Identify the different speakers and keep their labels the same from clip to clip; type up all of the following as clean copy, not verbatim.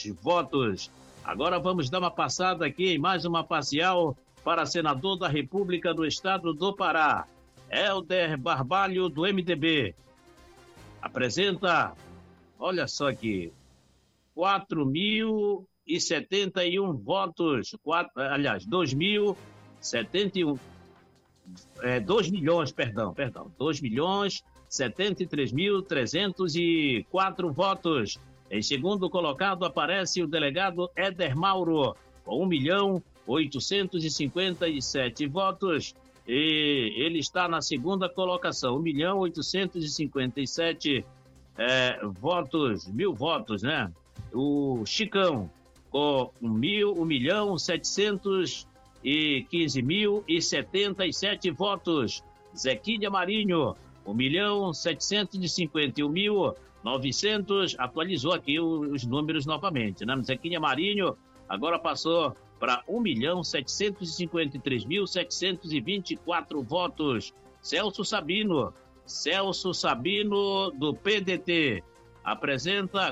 Speaker 1: votos. Agora vamos dar uma passada aqui em mais uma parcial para senador da República do Estado do Pará. Helder Barbalho, do MDB. Apresenta, olha só aqui, 4.071 votos, 2.071, 2 milhões, perdão, 2.073.304 votos. Em segundo colocado aparece o delegado Éder Mauro, com 1.857 votos. E ele está na segunda colocação, 1.857 votos, 1.000 votos, né? O Chicão, com 1.715.077 votos. Zequinha Marinho, 1.751.900, atualizou aqui os números novamente, né? Zequinha Marinho agora passou para 1.753.724 votos. Celso Sabino, do PDT, apresenta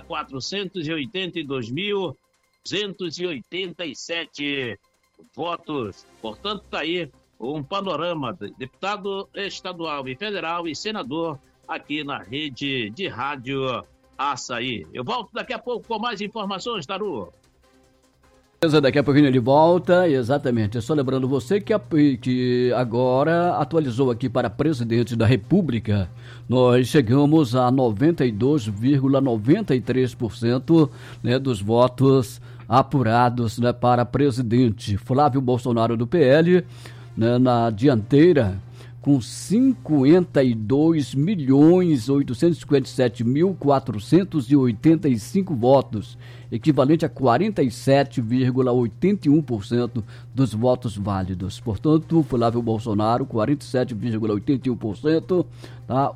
Speaker 1: 482.287 votos. Portanto, está aí um panorama de deputado estadual e federal e senador aqui na rede de rádio Açaí. Eu volto daqui a pouco com mais informações, Taru.
Speaker 2: Daqui a pouquinho ele volta, exatamente. Só lembrando você que agora atualizou aqui para presidente da República. Nós chegamos a 92,93%, né, dos votos apurados, né, para presidente. Flávio Bolsonaro do PL, né, na dianteira, com 52.857.485 votos, equivalente a 47,81% dos votos válidos. Portanto, Flávio Bolsonaro, 47,81%, tá?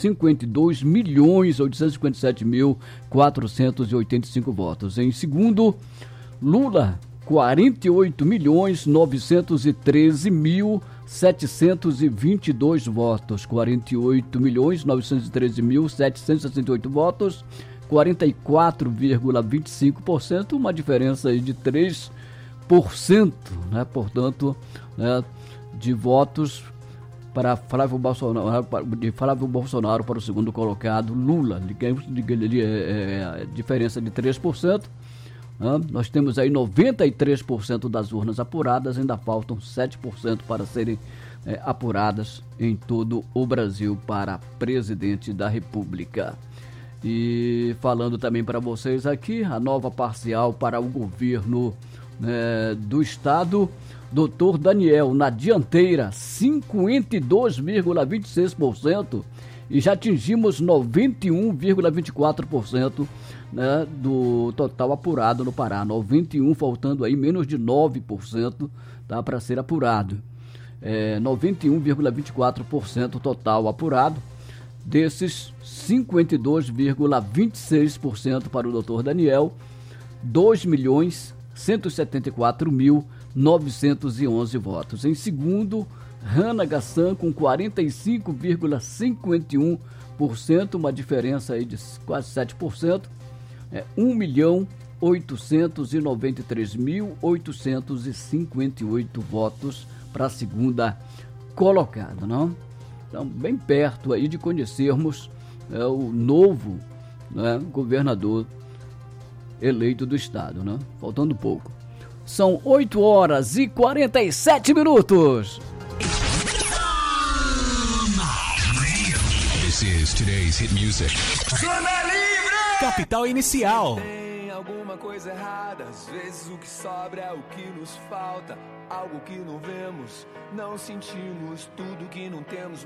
Speaker 2: 52.857.485 votos. Em segundo, Lula, 48.913.722 votos, 48.913.768 votos, 44,25%, uma diferença aí de 3%, né? Portanto, né, de votos para Flávio Bolsonaro, para o segundo colocado, Lula, diferença de 3%. Nós temos aí 93% das urnas apuradas, ainda faltam 7% para serem apuradas em todo o Brasil para presidente da República. E falando também para vocês aqui, a nova parcial para o governo do estado, Dr. Daniel, na dianteira, 52,26%, e já atingimos 91,24%, né, do total apurado no Pará. 91, faltando aí menos de 9%, tá, para ser apurado. 91,24% total apurado. Desses, 52,26% para o Dr. Daniel, 2.174.911 votos. Em segundo, Hannah Gassan, com 45,51%, uma diferença aí de quase 7%, 1.893.858 votos para a segunda colocada, não? Então, bem perto aí de conhecermos o novo, né, governador eleito do estado, né? Faltando pouco. São 8h47.
Speaker 3: This is today's hit music.
Speaker 4: Zona Livre!
Speaker 5: Capital Inicial.
Speaker 4: Tem alguma coisa errada, às vezes o que sobra é o que nos falta. Algo que não vemos, não sentimos, tudo que não temos.